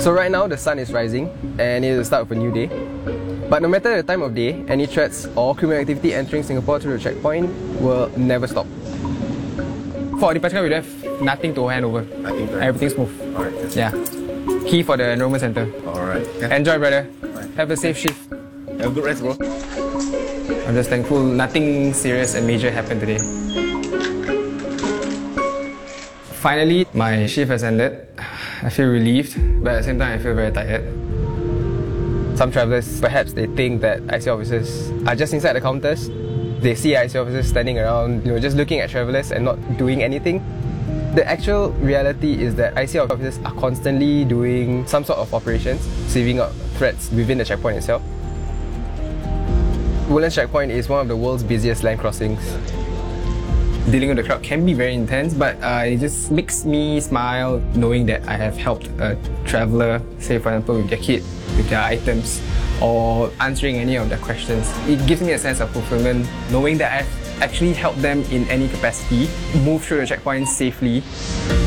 So right now the sun is rising and it is the start of a new day. But no matter the time of day, any threats or criminal activity entering Singapore through the checkpoint will never stop. For Deepachka, we have nothing to hand over. Everything's smooth. Alright. Yeah. Key for the enrollment center. Alright. Enjoy, brother. Right. Have a safe shift. Have a good rest, bro. I'm just thankful nothing serious and major happened today. Finally, my shift has ended. I feel relieved, but at the same time I feel very tired. Some travellers, perhaps they think that IC officers are just inside the counters. They see IC officers standing around, just looking at travellers and not doing anything. The actual reality is that IC officers are constantly doing some sort of operations, sieving out threats within the checkpoint itself. Woodlands Checkpoint is one of the world's busiest land crossings. Dealing with the crowd can be very intense, but it just makes me smile knowing that I have helped a traveller, say for example with their kid, with their items, or answering any of their questions. It gives me a sense of fulfillment knowing that I've actually helped them in any capacity move through the checkpoint safely.